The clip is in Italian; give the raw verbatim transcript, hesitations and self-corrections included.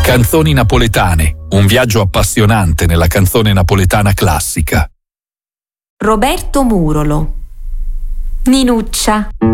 Canzoni napoletane, un viaggio appassionante nella canzone napoletana classica. Roberto Murolo. Ninuccia.